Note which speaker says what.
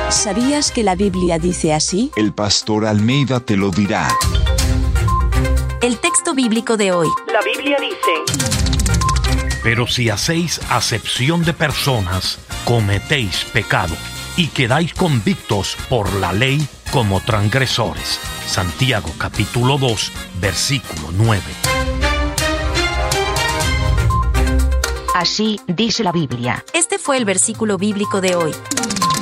Speaker 1: ¿Sabías que la Biblia dice así?
Speaker 2: El pastor Almeida te lo dirá.
Speaker 3: El texto bíblico de hoy.
Speaker 4: La Biblia dice:
Speaker 5: Pero si hacéis acepción de personas, cometéis pecado y quedáis convictos por la ley como transgresores. Santiago capítulo 2, versículo 9.
Speaker 6: Así dice la Biblia.
Speaker 3: Este fue el versículo bíblico de hoy.